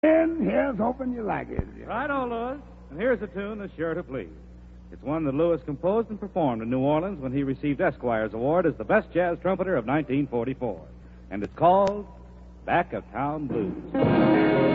And here's hoping you like it. Right on, Louis. And here's a tune that's sure to please. It's one that Louis composed and performed in New Orleans when he received Esquire's Award as the best jazz trumpeter of 1944. And it's called Back of Town Blues.